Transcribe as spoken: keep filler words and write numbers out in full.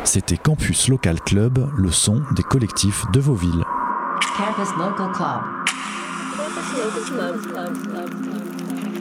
C'était Campus Local Club, le son des collectifs de vos villes. Campus Local Club. Campus Local Club. Club, club, club.